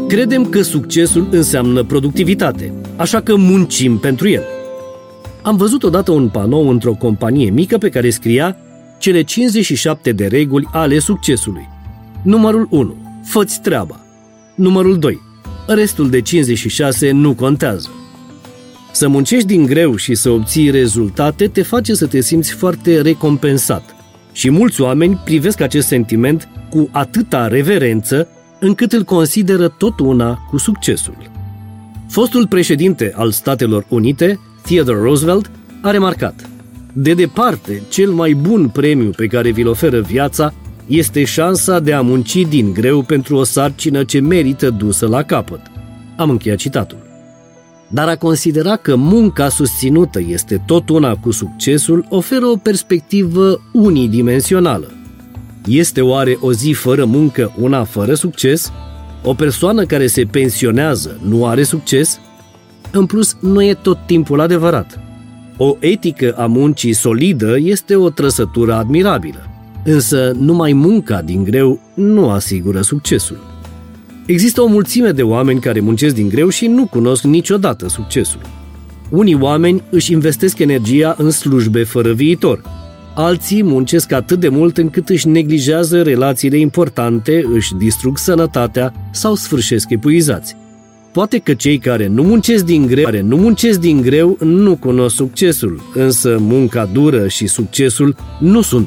Credem că succesul înseamnă productivitate, așa că muncim pentru el. Am văzut odată un panou într-o companie mică pe care scria cele 57 de reguli ale succesului. Numărul 1. Fă-ți treaba. Numărul 2. Restul de 56 nu contează. Să muncești din greu și să obții rezultate te face să te simți foarte recompensat. Și mulți oameni privesc acest sentiment cu atâta reverență încât îl consideră tot una cu succesul. Fostul președinte al Statelor Unite, Theodore Roosevelt, a remarcat: de departe, cel mai bun premiu pe care vi-l oferă viața este șansa de a munci din greu pentru o sarcină ce merită dusă la capăt. Am încheiat citatul. Dar a considera că munca susținută este tot una cu succesul oferă o perspectivă unidimensională. Este oare o zi fără muncă una fără succes? O persoană care se pensionează nu are succes? În plus, nu e tot timpul adevărat. O etică a muncii solidă este o trăsătură admirabilă, însă numai munca din greu nu asigură succesul. Există o mulțime de oameni care muncesc din greu și nu cunosc niciodată succesul. Unii oameni își investesc energia în slujbe fără viitor. Alții muncesc atât de mult încât își neglijează relațiile importante, își distrug sănătatea sau sfârșesc epuizați. Poate că cei care nu muncesc din greu nu cunosc succesul, însă munca dură și succesul nu sunt